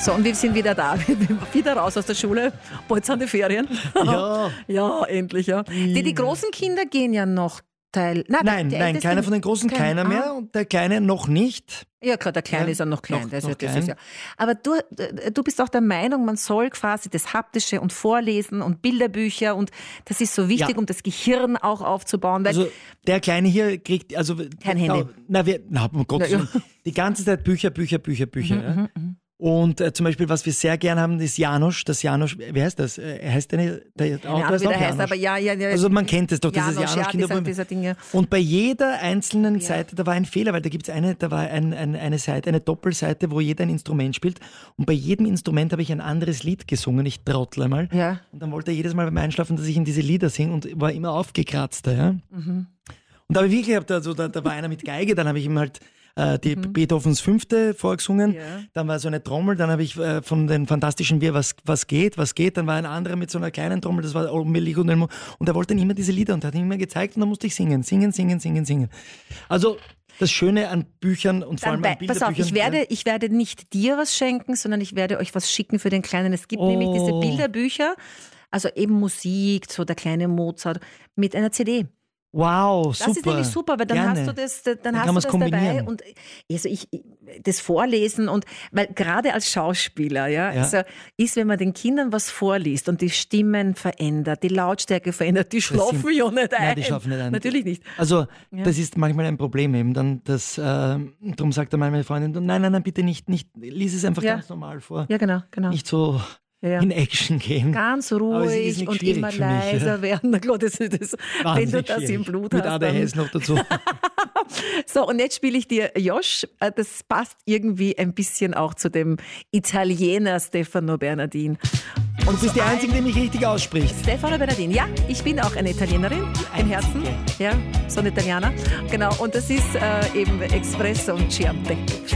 So, und wir sind wieder da. Wieder raus aus der Schule. Bald sind die Ferien. Ja. Ja, endlich, ja. Die großen Kinder gehen ja noch Nein, keiner von den Großen, keiner mehr. Und der Kleine noch nicht. Ja, klar, der Kleine ist ja noch klein. Noch Das klein. ist ja. Aber du bist auch der Meinung, man soll quasi das Haptische und Vorlesen und Bilderbücher und das ist so wichtig, um das Gehirn auch aufzubauen. Weil Also der Kleine hier kriegt kein Handy. Um Gottes Willen, die ganze Zeit Bücher. Ja. Und zum Beispiel, was wir sehr gern haben, ist Janosch. Wie heißt das? Heißt der Autor ist auch Janosch. Aber ja. Also man kennt es doch, dieses Janosch, Janosch-Kinderbuch. dieser Dinge. Und bei jeder einzelnen Seite, da war ein Fehler, weil da war eine Seite, eine Doppelseite, wo jeder ein Instrument spielt. Und bei jedem Instrument habe ich ein anderes Lied gesungen, ich trottel einmal. Ja. Und dann wollte er jedes Mal beim Einschlafen, dass ich ihm diese Lieder singe und war immer aufgekratzter. Ja? Und da habe ich wirklich gehabt, also da war einer mit Geige, dann habe ich ihm halt die Beethovens 5. vorgesungen, dann war so eine Trommel, dann habe ich von den Fantastischen Wir was geht, dann war ein anderer mit so einer kleinen Trommel, das war Meligo und er wollte dann immer diese Lieder und hat ihm immer gezeigt und dann musste ich singen. Also das Schöne an Büchern und vor allem an Bilderbüchern. Pass auf, ich werde nicht dir was schenken, sondern ich werde euch was schicken für den Kleinen. Es gibt nämlich diese Bilderbücher, also eben Musik, so der kleine Mozart, mit einer CD. Wow, super. Das ist nämlich super, weil dann hast du das, dabei und also das Vorlesen und weil gerade als Schauspieler, also ist, wenn man den Kindern was vorliest und die Stimmen verändert, die Lautstärke verändert, die schlafen ja nicht ein. Nein, die schlafen nicht ein. Natürlich nicht. Also das ist manchmal ein Problem eben, dann darum sagt dann meine Freundin, nein, bitte nicht, lies es einfach ganz normal vor. Ja, genau. Nicht so in Action gehen. Ganz ruhig und immer leiser werden. Klar, das, wenn du das im Blut mit hast. Mit ADHS noch dazu. So, und jetzt spiele ich dir Josh. Das passt irgendwie ein bisschen auch zu dem Italiener Stefano Bernardin. Und du bist die Einzige, die mich richtig ausspricht. Stefano Bernardin, ja, ich bin auch eine Italienerin im Herzen. Ja, so ein Italiener. Genau, und das ist eben Espresso und Chianti.